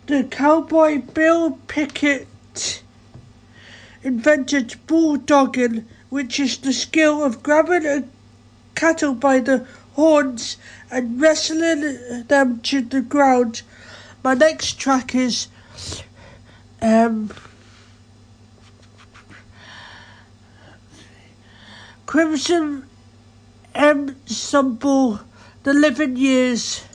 The cowboy Bill Pickett invented bulldogging, which is the skill of grabbing a cattle by the horns and wrestling them to the ground. My next track is Crimson Ensemble, The Living Years.